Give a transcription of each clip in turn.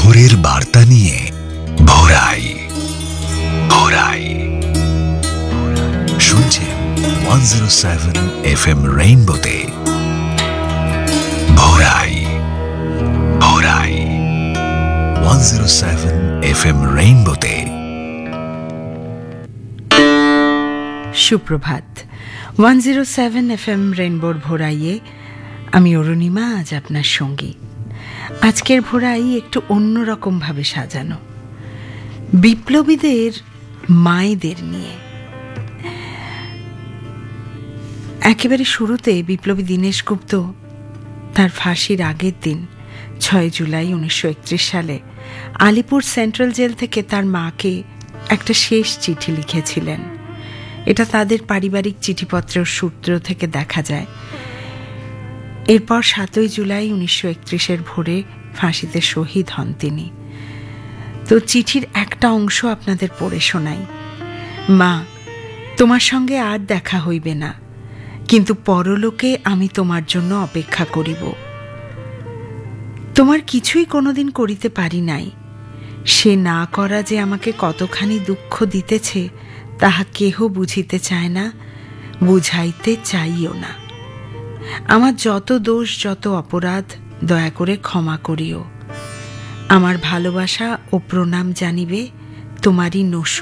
ভোরের বার্তা নিয়ে ভোরাই ভোরাই শুনছেন 107 FM রেইনবোতে ভোরাই ভোরাই 107 FM রেইনবোতে। সুপ্রভাত। 107 FM রেইনবোর ভোরাইয়ে আমি অরুণিমা আজ আপনার সঙ্গী। আজকের ভোরাই একটু অন্যরকম ভাবে সাজানো, বিপ্লবীদের মায়েদের নিয়ে। একেবারে শুরুতে বিপ্লবী দীনেশ গুপ্ত তার ফাঁসির আগের দিন 6 জুলাই 1931 সালে আলিপুর সেন্ট্রাল জেল থেকে তার মাকে একটা শেষ চিঠি লিখেছিলেন। এটা তাদের পারিবারিক চিঠিপত্রের সূত্র থেকে দেখা যায়। এরপর 7 জুলাই 1931 ভোরে ফাঁসিতে শহীদ হন তিনি। তো চিঠির একটা অংশ আপনাদের পড়ে শোনাই। মা, তোমার সঙ্গে আর দেখা হইবে না, কিন্তু পরলোকে আমি তোমার জন্য অপেক্ষা করিব। তোমার কিছুই কোনোদিন করিতে পারি নাই। সে না করা যে আমাকে কতখানি দুঃখ দিতেছে তাহা কেহ বুঝিতে চায় না, বুঝাইতে চাইও না। আমার যত দোষ, যত অপরাধ দয়া করে ক্ষমা করিও। আমার ভালোবাসা ও প্রণাম জানিবে, তোমারই নসু।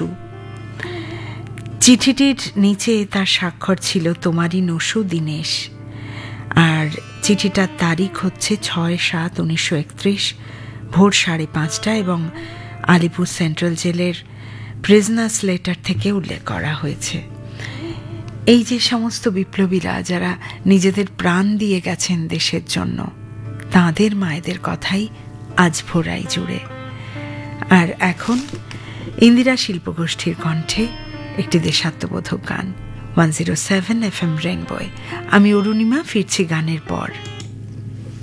চিঠিটির নিচে তার স্বাক্ষর ছিল তোমারই নসু দীনেশ। আর চিঠিটার তারিখ হচ্ছে 6/7/1931 ভোর 5:30 এবং আলিপুর সেন্ট্রাল জেলের প্রিজনার্স লেটার থেকে উল্লেখ করা হয়েছে। এই যে সমস্ত বিপ্লবীরা যারা নিজেদের প্রাণ দিয়ে গেছেন দেশের জন্য, তাঁদের মায়েদের কথাই আজ ভোরাই জুড়ে। আর এখন ইন্দিরা শিল্পগোষ্ঠীর কণ্ঠে একটি দেশাত্মবোধক গান 107 FM রেইনবোয়। আমি অরুণিমা, ফিরছি গানের পর।